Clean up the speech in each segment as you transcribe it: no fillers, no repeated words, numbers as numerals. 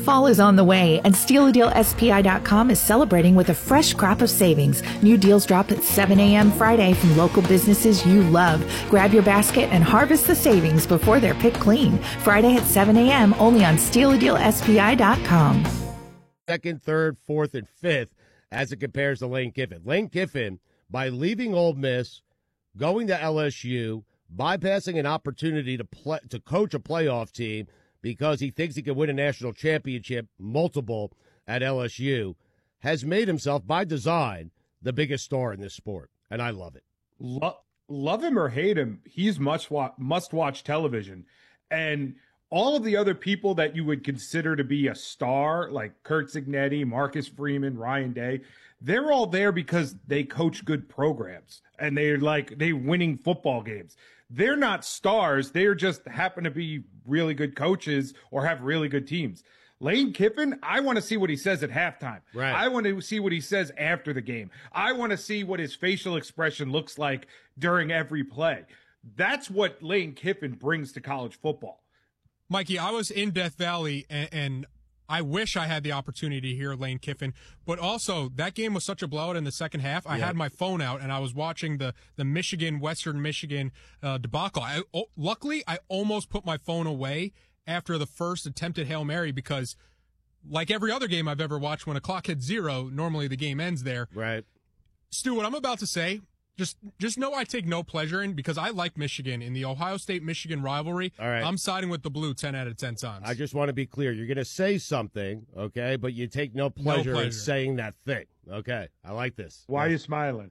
Fall is on the way, and SteelADealSPI.com is celebrating with a fresh crop of savings. New deals drop at 7 a.m. Friday from local businesses you love. Grab your basket and harvest the savings before they're picked clean. Friday at 7 a.m. only on SteelADealSPI.com. Second, third, fourth, and fifth as it compares to Lane Kiffin. Lane Kiffin, by leaving Ole Miss, going to LSU, bypassing an opportunity to coach a playoff team because he thinks he can win a national championship, multiple at LSU, has made himself, by design, the biggest star in this sport, and I love it. Love him or hate him, he's must-watch television. And all of the other people that you would consider to be a star, like Kurt Signetti, Marcus Freeman, Ryan Day, they're all there because they coach good programs and they're winning football games. They're not stars. They're just happen to be really good coaches or have really good teams. Lane Kiffin, I want to see what he says at halftime. Right. I want to see what he says after the game. I want to see what his facial expression looks like during every play. That's what Lane Kiffin brings to college football. Mikey, I was in Death Valley, and I wish I had the opportunity to hear Lane Kiffin, but also that game was such a blowout in the second half. I had my phone out, and I was watching the Western Michigan debacle. Luckily, I almost put my phone away after the first attempted Hail Mary because, like every other game I've ever watched, when a clock hits 0, normally the game ends there. Right. Stu, what I'm about to say, just know I take no pleasure in because I like Michigan in the Ohio State-Michigan rivalry. All right. I'm siding with the blue 10 out of 10 times. I just want to be clear. You're going to say something, okay, but you take no pleasure in saying that thing. Okay, I like this. Why are you smiling?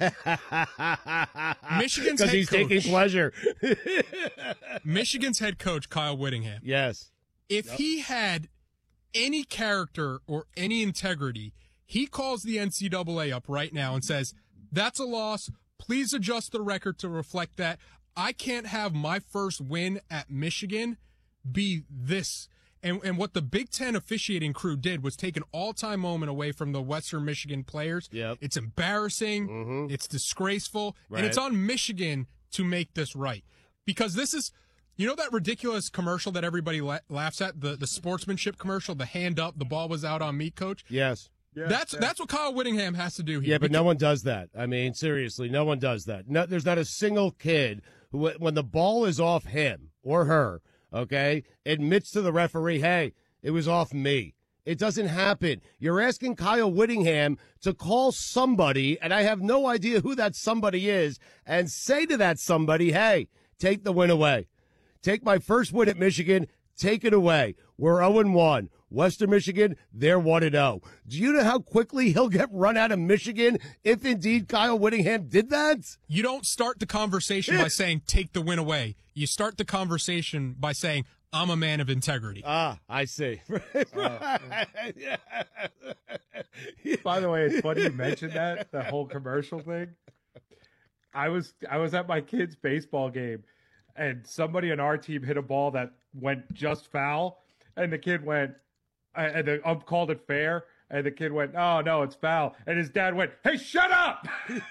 Michigan's because head he's coach, taking pleasure. Michigan's head coach, Kyle Whittingham. Yes. If he had any character or any integrity, he calls the NCAA up right now and says, that's a loss. Please adjust the record to reflect that. I can't have my first win at Michigan be this. And what the Big Ten officiating crew did was take an all-time moment away from the Western Michigan players. Yep. It's embarrassing. Mm-hmm. It's disgraceful. Right. And it's on Michigan to make this right. Because this is, you know that ridiculous commercial that everybody laughs at? The sportsmanship commercial, the hand up, the ball was out on me, coach? Yes. Yeah, That's what Kyle Whittingham has to do here. Yeah, but no one does that. I mean, seriously, no one does that. No, there's not a single kid who, when the ball is off him or her, okay, admits to the referee, hey, it was off me. It doesn't happen. You're asking Kyle Whittingham to call somebody, and I have no idea who that somebody is, and say to that somebody, hey, take the win away. Take my first win at Michigan. Take it away. We're 0-1. Western Michigan, they're 1-0. Do you know how quickly he'll get run out of Michigan if indeed Kyle Whittingham did that? You don't start the conversation by saying, take the win away. You start the conversation by saying, I'm a man of integrity. Ah, I see. Yeah. By the way, it's funny you mentioned that, the whole commercial thing. I was at my kid's baseball game, and somebody on our team hit a ball that went just foul, and the kid went, and the ump called it fair, and the kid went, oh, no, it's foul. And his dad went, hey, shut up!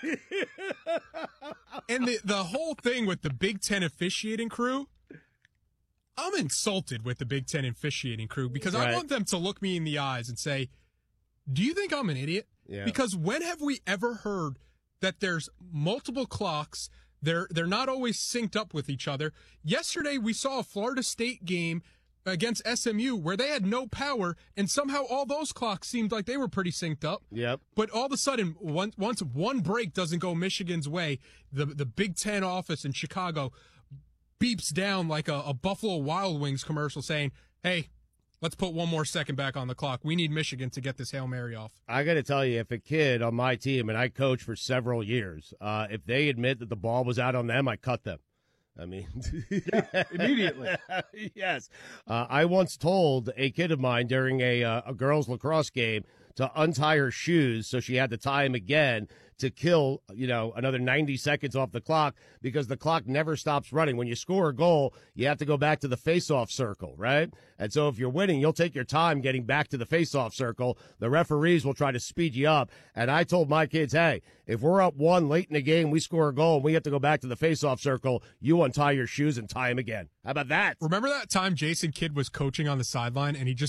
And the whole thing with the Big Ten officiating crew, I'm insulted with the Big Ten officiating crew because I want them to look me in the eyes and say, do you think I'm an idiot? Yeah. Because when have we ever heard that there's multiple clocks, they're not always synced up with each other? Yesterday we saw a Florida State game against SMU where they had no power, and somehow all those clocks seemed like they were pretty synced up. Yep. But all of a sudden, once one break doesn't go Michigan's way, the Big Ten office in Chicago beeps down like a Buffalo Wild Wings commercial saying, hey, let's put one more second back on the clock. We need Michigan to get this Hail Mary off. I got to tell you, if a kid on my team, and I coached for several years, if they admit that the ball was out on them, I cut them. I mean, yeah, immediately. Yes. I once told a kid of mine during a girls' lacrosse game to untie her shoes so she had to tie them again to kill, another 90 seconds off the clock because the clock never stops running. When you score a goal, you have to go back to the face-off circle, right? And so if you're winning, you'll take your time getting back to the face-off circle. The referees will try to speed you up. And I told my kids, hey, if we're up 1 late in the game, we score a goal, and we have to go back to the face-off circle, you untie your shoes and tie them again. How about that? Remember that time Jason Kidd was coaching on the sideline and he just